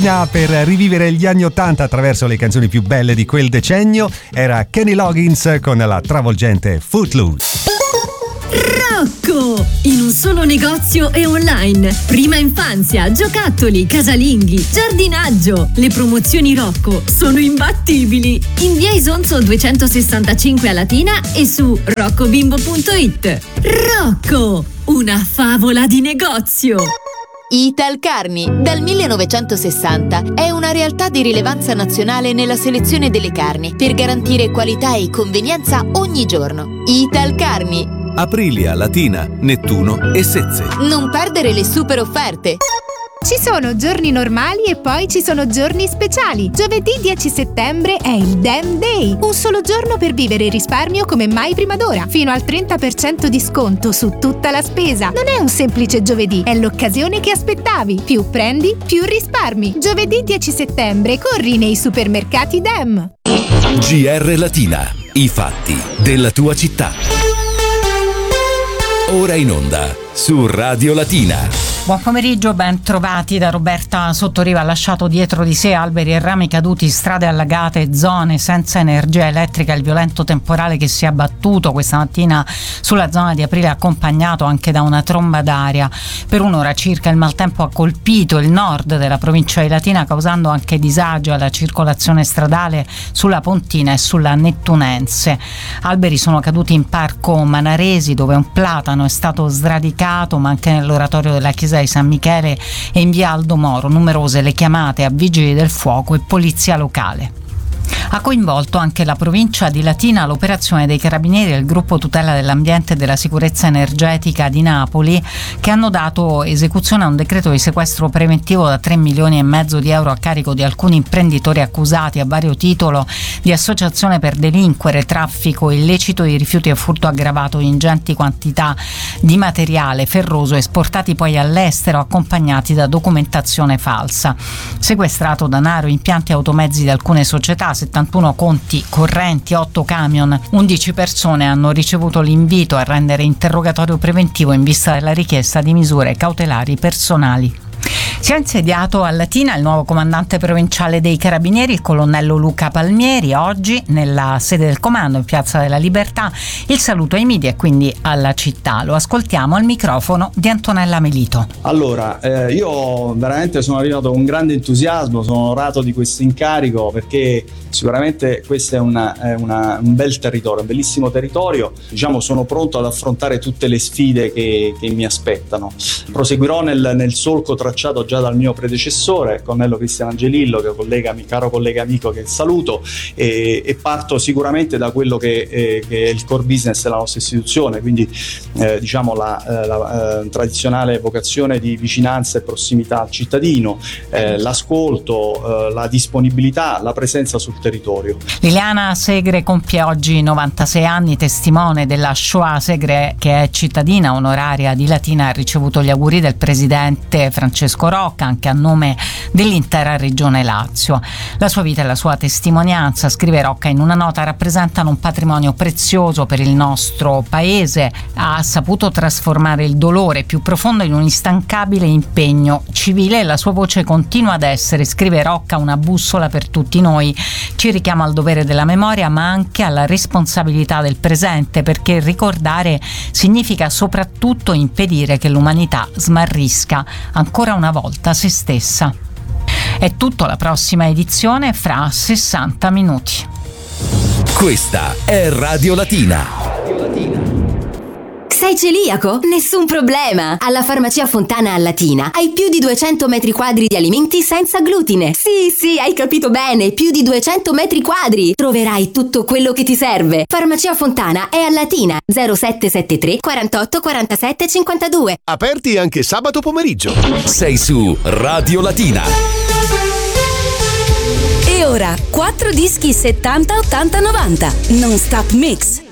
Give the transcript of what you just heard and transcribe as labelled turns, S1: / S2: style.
S1: Latina per rivivere gli anni '80 attraverso le canzoni più belle di quel decennio. Era Kenny Loggins con la travolgente Footloose.
S2: Rocco! In un solo negozio e online. Prima infanzia, giocattoli, casalinghi, giardinaggio. Le promozioni Rocco sono imbattibili. In via Isonzo 265 a Latina e su roccobimbo.it. Rocco! Una favola di negozio.
S3: Italcarni, dal 1960, è una realtà di rilevanza nazionale nella selezione delle carni per garantire qualità e convenienza ogni giorno. Italcarni.
S4: Aprilia, Latina, Nettuno e Sezze.
S3: Non perdere le super offerte.
S5: Ci sono giorni normali e poi ci sono giorni speciali. Giovedì 10 settembre è il Damn Day, un solo giorno per vivere il risparmio come mai prima d'ora. Fino al 30% di sconto su tutta la spesa. Non è un semplice giovedì, è l'occasione che aspettavi. Più prendi, più risparmi. Giovedì 10 settembre corri nei supermercati Damn.
S4: GR Latina, i fatti della tua città. Ora in onda su Radio Latina.
S6: Buon pomeriggio, ben trovati da Roberta Sottoriva. Ha lasciato dietro di sé alberi e rami caduti, strade allagate, zone senza energia elettrica. Il violento temporale che si è abbattuto questa mattina sulla zona di Aprilia, accompagnato anche da una tromba d'aria. Per un'ora circa il maltempo ha colpito il nord della provincia di Latina, causando anche disagio alla circolazione stradale sulla Pontina e sulla Nettunense. Alberi sono caduti in Parco Manaresi, dove un platano è stato sradicato, ma anche nell'oratorio della chiesa di San Michele e in via Aldo Moro. Numerose le chiamate a vigili del fuoco e polizia locale. Ha coinvolto anche la provincia di Latina l'operazione dei carabinieri e il gruppo tutela dell'ambiente e della sicurezza energetica di Napoli, che hanno dato esecuzione a un decreto di sequestro preventivo da 3,5 milioni di euro a carico di alcuni imprenditori accusati a vario titolo di associazione per delinquere, traffico illecito di rifiuti e furto aggravato di ingenti quantità di materiale ferroso esportati poi all'estero accompagnati da documentazione falsa. Sequestrato denaro, impianti e automezzi di alcune società, 71 conti correnti, 8 camion, 11 persone hanno ricevuto l'invito a rendere interrogatorio preventivo in vista della richiesta di misure cautelari personali. Si è insediato a Latina il nuovo comandante provinciale dei Carabinieri, il colonnello Luca Palmieri. Oggi, nella sede del comando in Piazza della Libertà, il saluto ai media e quindi alla città. Lo ascoltiamo al microfono di Antonella Melito.
S7: Allora, io veramente sono arrivato con grande entusiasmo, sono onorato di questo incarico, perché sicuramente questo è un bel territorio, un bellissimo territorio. Diciamo, sono pronto ad affrontare tutte le sfide che mi aspettano. Proseguirò nel solco tracciato già dal mio predecessore, Colonnello Cristian Angelillo, che caro collega amico che saluto, e parto sicuramente da quello che è il core business della nostra istituzione, quindi diciamo la tradizionale vocazione di vicinanza e prossimità al cittadino, l'ascolto, la disponibilità, la presenza sul territorio.
S6: Liliana Segre compie oggi 96 anni, testimone della Shoah. Segre, che è cittadina onoraria di Latina, ha ricevuto gli auguri del presidente Francesco Rocca, anche a nome dell'intera regione Lazio. La sua vita e la sua testimonianza, scrive Rocca in una nota, rappresentano un patrimonio prezioso per il nostro paese. Ha saputo trasformare il dolore più profondo in un instancabile impegno civile e la sua voce continua ad essere, scrive Rocca, una bussola per tutti noi. Ci richiama al dovere della memoria, ma anche alla responsabilità del presente, perché ricordare significa soprattutto impedire che l'umanità smarrisca ancora una volta se stessa. È tutto, la prossima edizione fra 60 minuti.
S4: Questa è Radio Latina.
S8: Sei celiaco? Nessun problema! Alla Farmacia Fontana a Latina hai più di 200 metri quadri di alimenti senza glutine. Sì, hai capito bene, più di 200 metri quadri! Troverai tutto quello che ti serve. Farmacia Fontana è a Latina, 0773 48 47 52.
S4: Aperti anche sabato pomeriggio. Sei su Radio Latina.
S8: E ora 4 dischi 70 80 90 Non Stop Mix.